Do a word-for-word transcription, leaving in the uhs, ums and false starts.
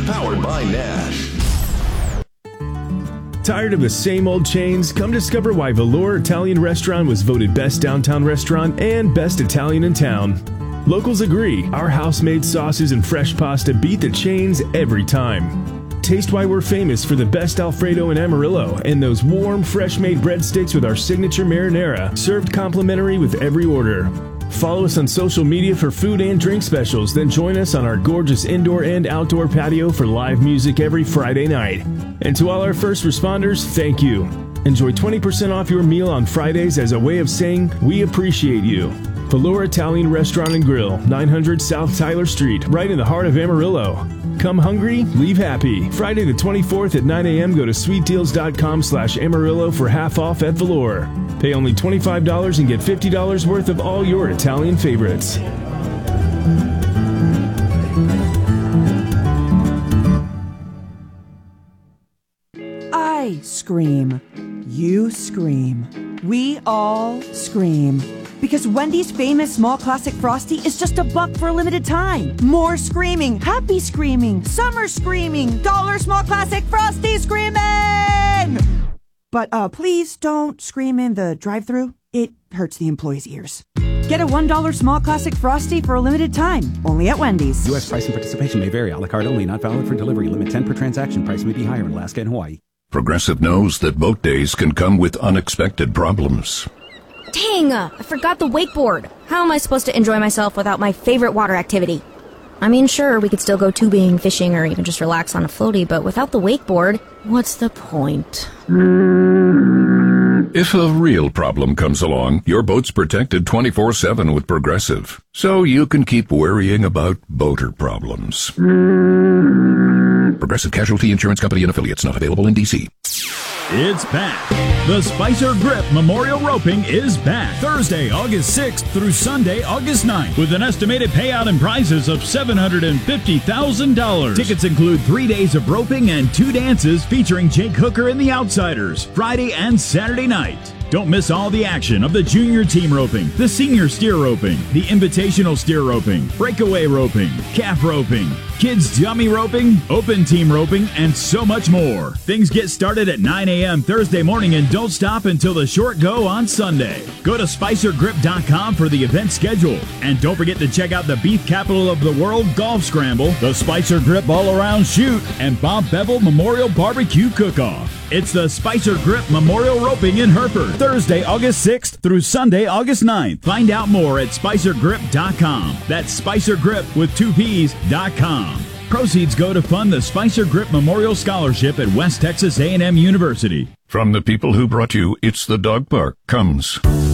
powered by Nash. Tired of the same old chains? Come discover why Valor Italian Restaurant was voted Best Downtown Restaurant and Best Italian in Town. Locals agree, our house-made sauces and fresh pasta beat the chains every time. Taste why we're famous for the best Alfredo in Amarillo and those warm, fresh-made breadsticks with our signature marinara, served complimentary with every order. Follow us on social media for food and drink specials, then join us on our gorgeous indoor and outdoor patio for live music every Friday night. And to all our first responders, thank you. Enjoy twenty percent off your meal on Fridays as a way of saying we appreciate you. Valor Italian Restaurant and Grill, nine hundred South Tyler Street, right in the heart of Amarillo. Come hungry, leave happy. Friday the twenty-fourth at nine a.m. Go to sweetdeals.com slash Amarillo for half off at Valor. Pay only twenty-five dollars and get fifty dollars worth of all your Italian favorites. I scream. You scream. We all scream. Because Wendy's famous small classic Frosty is just a buck for a limited time. More screaming, happy screaming, summer screaming, dollar small classic Frosty screaming! But uh, please don't scream in the drive-thru. It hurts the employees' ears. Get a one dollar small classic Frosty for a limited time, only at Wendy's. U S price and participation may vary. A la carte only, not valid for delivery. Limit ten per transaction. Price may be higher in Alaska and Hawaii. Progressive knows that boat days can come with unexpected problems. Dang, uh, I forgot the wakeboard. How am I supposed to enjoy myself without my favorite water activity? I mean, sure, we could still go tubing, fishing, or even just relax on a floaty, but without the wakeboard, what's the point? If a real problem comes along, your boat's protected twenty-four seven with Progressive, so you can keep worrying about boater problems. Progressive Casualty Insurance Company and Affiliates, not available in D C. It's back. The Spicer Grip Memorial Roping is back Thursday, August sixth through Sunday, August ninth, with an estimated payout and prizes of seven hundred fifty thousand dollars. Tickets include three days of roping and two dances featuring Jake Hooker and the Outsiders, Friday and Saturday night. Don't miss all the action of the junior team roping, the senior steer roping, the invitational steer roping, breakaway roping, calf roping, kids dummy roping, open team roping, and so much more. Things get started at nine a.m. Thursday morning and don't stop until the short go on Sunday. Go to spicer grip dot com for the event schedule. And don't forget to check out the Beef Capital of the World Golf Scramble, the Spicer Grip All-Around Shoot, and Bob Bevel Memorial Barbecue Cook-Off. It's the Spicer Grip Memorial Roping in Hereford, Thursday, August sixth through Sunday, August ninth. Find out more at spicer grip dot com. That's Spicer Grip with two P's dot com. Proceeds go to fund the Spicer Grip Memorial Scholarship at West Texas A and M University. From the people who brought you It's the Dog Park comes